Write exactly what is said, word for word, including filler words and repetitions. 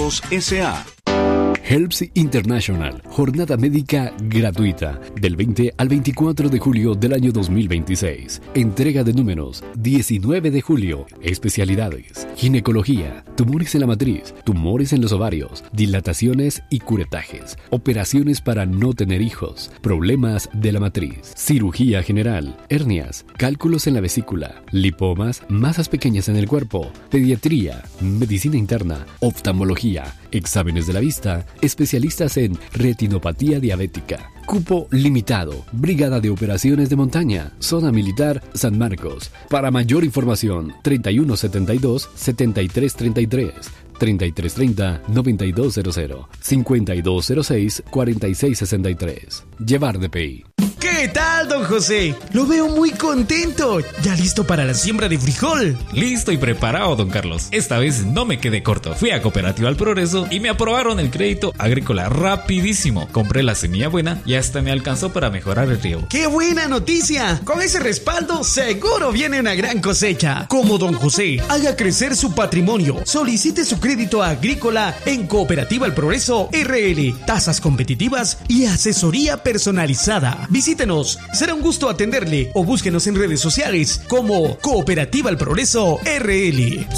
Seguros S A Helps International, jornada médica gratuita, del veinte al veinticuatro de julio del año dos mil veintiséis. Entrega de números, diecinueve de julio. Especialidades, ginecología, tumores en la matriz, tumores en los ovarios, dilataciones y curetajes, operaciones para no tener hijos, problemas de la matriz, cirugía general, hernias, cálculos en la vesícula, lipomas, masas pequeñas en el cuerpo, pediatría, medicina interna, oftalmología, exámenes de la vista, especialistas en retinopatía diabética. Cupo limitado. Brigada de Operaciones de Montaña. Zona Militar San Marcos. Para mayor información, treinta y uno setenta y dos, setenta y tres treinta y tres, treinta y tres treinta, noventa y dos cero cero, cincuenta y dos cero seis, cuarenta y seis sesenta y tres. Llevar D P I. ¿Qué tal, don José? Lo veo muy contento. ¿Ya listo para la siembra de frijol? Listo y preparado, don Carlos. Esta vez no me quedé corto. Fui a Cooperativa El Progreso y me aprobaron el crédito agrícola rapidísimo. Compré la semilla buena y hasta me alcanzó para mejorar el riego. ¡Qué buena noticia! Con ese respaldo seguro viene una gran cosecha. Como don José, haga crecer su patrimonio. Solicite su crédito agrícola en Cooperativa El Progreso R L. Tasas competitivas y asesoría personalizada. Visítenos, será un gusto atenderle o búsquenos en redes sociales como Cooperativa El Progreso R L.